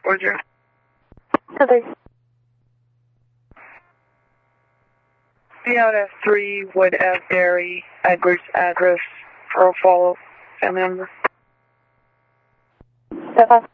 640. Heather. Be out at 3 Wood Ave Dairy, Edwards address for a follow family member. Okay.